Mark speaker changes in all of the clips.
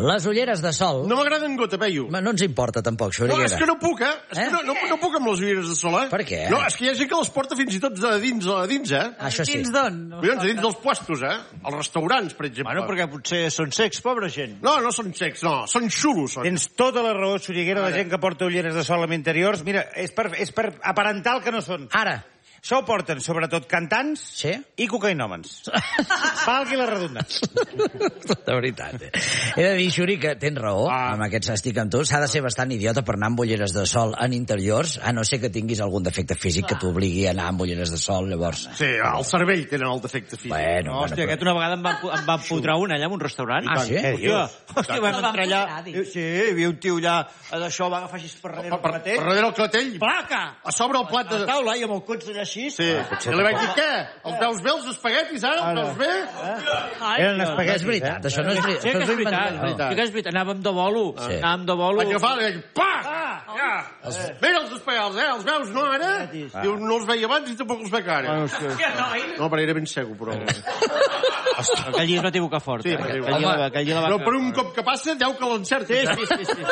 Speaker 1: Les ulleres de sol...
Speaker 2: No m'agraden gota, peio.
Speaker 1: No ens importa, tampoc, Xuriguera.
Speaker 2: No, és que no puc, És que no puc amb les ulleres de sol,
Speaker 1: Per què?
Speaker 2: No, és que hi ha gent que les porta fins i tot a dins,
Speaker 1: Això sí.
Speaker 3: Dins d'on?
Speaker 2: Collons, a dins dels puestos, als restaurants, per exemple.
Speaker 4: Bueno, perquè potser són secs, pobra gent.
Speaker 2: No, no són secs, no, són xulos.
Speaker 5: Tens tota la raó, Xuriguera, la gent que porta ulleres de sol amb interiors. Mira, és per aparentar el que no són.
Speaker 1: Ara.
Speaker 5: Això ho porten, sobretot, cantants i cocainòmens. Valgui la redundància.
Speaker 1: De veritat. He de dir, Xuri, que tens raó, amb aquest estic amb tu. S'ha de ser bastant idiota per anar amb ulleres de sol en interiors, a no ser que tinguis algun defecte físic que t'obligui a anar amb ulleres de sol, llavors...
Speaker 2: Sí, el cervell tenen el defecte físic.
Speaker 1: Bueno,
Speaker 4: hòstia, aquest una vegada em van fotrar una allà en un restaurant.
Speaker 1: Ah, sí?
Speaker 4: Hòstia, vam entrar allà... Sí, hi havia un tio allà, d'això, va agafar així per darrere el clatell.
Speaker 2: Per darrere el clatell?
Speaker 4: Placa!
Speaker 2: A sobre el plat de...
Speaker 4: A taula, i amb el cotxe allà així.
Speaker 2: Sí, i li vaig dir, què? Els veus bé, els espaguetis, ara? Els veus bé?
Speaker 5: Eren espaguetis,
Speaker 1: és veritat, això no és veritat.
Speaker 4: Sí que és veritat. Sí que és veritat. Anàvem de bolo. Anàvem de bolo.
Speaker 2: Vaig agafar, li vaig dir, pac! Mira els espaguets, els veus, no, ara? Diu, no els veia abans i tampoc els veig ara. No, perquè era ben segur, però...
Speaker 4: Aquell dia es va equivocar fort.
Speaker 2: Sí, però per un cop que passa, deu que l'encertes.
Speaker 4: Sí.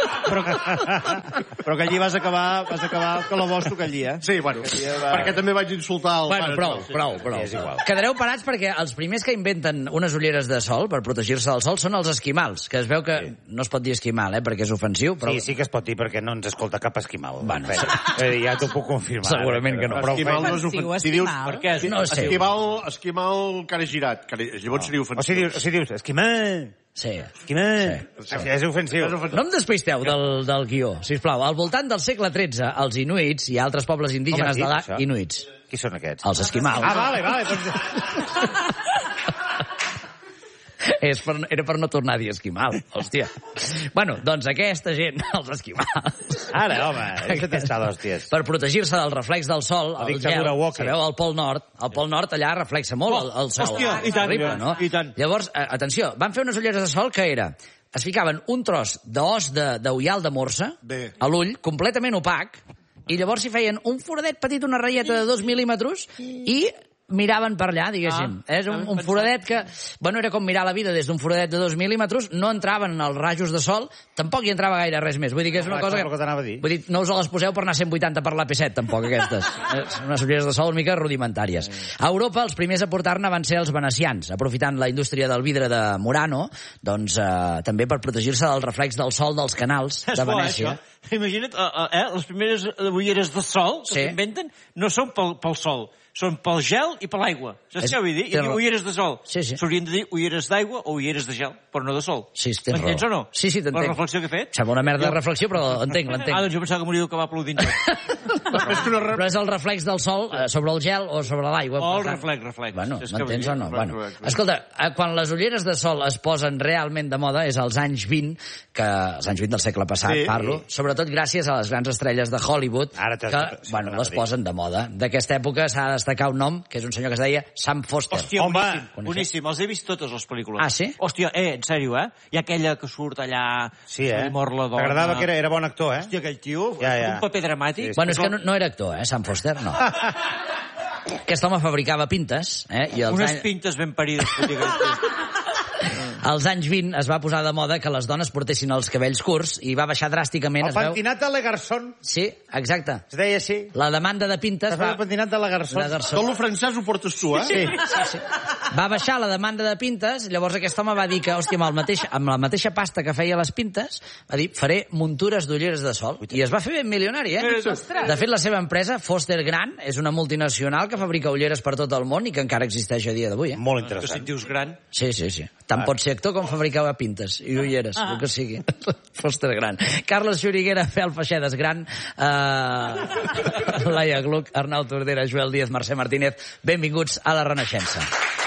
Speaker 4: Però aquell dia vas acabar calabosso aquell dia.
Speaker 2: Sí, bueno, perquè també vaig insultar el pare.
Speaker 1: Prou. Quedareu parats perquè els primers que inventen unes ulleres de sol per protegir-se del sol són els esquimals, que es veu que no es pot dir esquimal, perquè és ofensiu, però...
Speaker 5: Sí que es pot dir, perquè no ens escolta cap esquimal. Bueno, ja t'ho puc confirmar.
Speaker 1: Segurament que no.
Speaker 2: Esquimal no és ofensiu. Si dius,
Speaker 4: per què?
Speaker 1: No sé.
Speaker 2: Esquimal cara girat, llavors seria ofensiu.
Speaker 5: O si dius, esquimal...
Speaker 1: Sí.
Speaker 5: És ofensiu.
Speaker 1: No em despisteu del guió, sisplau. Al voltant del segle XIII, els inuits i altres pobles indígenes de l'Àfrica... Inuits.
Speaker 5: Qui són aquests?
Speaker 1: Els esquimals.
Speaker 5: Vale.
Speaker 1: Era per no tornar a dir esquimal, hòstia. Bueno, doncs aquesta gent, els esquimals...
Speaker 5: Ara, home, deixa't estar d'hòsties.
Speaker 1: Per protegir-se del reflex del sol, el gel, sabeu, al Pol Nord allà reflexa molt el sol.
Speaker 4: Hòstia, i tant,
Speaker 1: terrible, no?
Speaker 4: I tant.
Speaker 1: Llavors, atenció, van fer unes ulleres de sol que era... Es ficaven un tros d'os d'ullal de morsa a l'ull, completament opac, i llavors s'hi feien un foradet petit, una ratlleta de 2 mil·límetres, i miraven per allà, diguéssim. És un foradet que... Bueno, era com mirar la vida des d'un foradet de 2 mil·límetres, no entraven els rajos de sol, tampoc hi entrava gaire res més. Vull dir que és una cosa que... Vull dir, no us les poseu per anar 180 per l'AP7, tampoc, aquestes. Unes ulleres de sol una mica rudimentàries. A Europa, els primers a portar-ne van ser els venecians, aprofitant la indústria del vidre de Murano, doncs també per protegir-se del reflex del sol dels canals de Venècia.
Speaker 4: Imagina't, les primeres ulleres de sol que s'inventen no són pel sol, són pel gel i per l'aigua. Saps què vull dir? I diu ulleres de sol. S'haurien de dir ulleres d'aigua o ulleres de gel, però no de sol. M'entens o no?
Speaker 1: Sí, t'entenc.
Speaker 4: La reflexió que he fet?
Speaker 1: Sembla una merda de reflexió, però l'entenc.
Speaker 4: Doncs jo pensava que m'hauria d'acabar aplaudint.
Speaker 1: Però és el reflex del sol sobre el gel o sobre l'aigua.
Speaker 4: O el reflex.
Speaker 1: Bueno, m'entens o no? Escolta, quan les ulleres de sol es posen realment de moda és als anys 20, els anys 20 del segle passat, parlo, sobretot gràcies a les grans estrelles de Hollywood, que, bueno, les posen de moda. D'aquesta època s'ha de destacar un nom, que és un senyor que es deia Sam Foster.
Speaker 4: Hòstia, boníssim. Els he vist totes les pel·lícules.
Speaker 1: Ah, sí?
Speaker 4: Hòstia, en sèrio, Hi ha aquella que surt allà...
Speaker 5: Sí, mor la dona. T'agradava que era bon actor,
Speaker 4: Hòstia, aquell tio, un paper dramàtic.
Speaker 1: Bueno, és que no era actor, Sam Foster, no. Aquest home fabricava pintes,
Speaker 4: Unes pintes ben parides, pot dir aquell tio.
Speaker 1: Als anys 20 es va posar de moda que les dones portessin els cabells curts i va baixar dràsticament...
Speaker 5: El pentinat de la Garçon.
Speaker 1: Sí, exacte.
Speaker 5: Es deia així.
Speaker 1: La demanda de pintes va...
Speaker 5: El pentinat de la Garçon.
Speaker 2: Tot lo francès ho portes tu,
Speaker 1: Sí. Va baixar la demanda de pintes, llavors aquest home va dir que, hòstia, amb la mateixa pasta que feia les pintes, va dir, faré muntures d'ulleres de sol. I es va fer ben milionari, De fet, la seva empresa, Foster Gran, és una multinacional que fabrica ulleres per tot el món i que encara existeix a dia d'avui,
Speaker 5: Molt interessant.
Speaker 4: Que si dius gran...
Speaker 1: Sí. Tant pot ser actor com fabricava pintes i ulleres, el que sigui. Foster Gran. Carles Xuriguera, Fel Feixedes Gran, Laia Gluck, Arnau Tordera, Joel Díaz, Mercè Martínez. Benvinguts a La Renaixença.